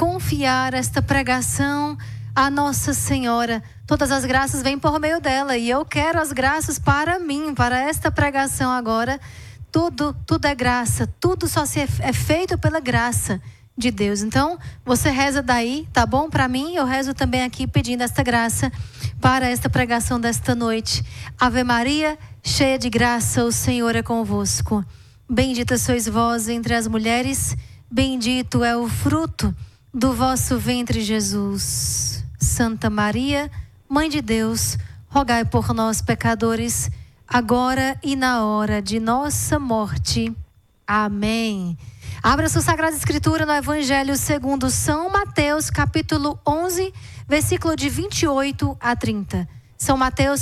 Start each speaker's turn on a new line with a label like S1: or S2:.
S1: confiar esta pregação à Nossa Senhora. Todas as graças vêm por meio dela e eu quero as graças para mim, para esta pregação agora. Tudo é graça, tudo só é feito pela graça de Deus. Então, você reza daí, tá bom? Para mim, eu rezo também aqui pedindo esta graça para esta pregação desta noite. Ave Maria, cheia de graça, o Senhor é convosco. Bendita sois vós entre as mulheres, bendito é o fruto do vosso ventre, Jesus. Santa Maria, Mãe de Deus, rogai por nós, pecadores, agora e na hora de nossa morte. Amém. Abra sua Sagrada Escritura no Evangelho segundo São Mateus, capítulo 11, versículo de 28 a 30. São Mateus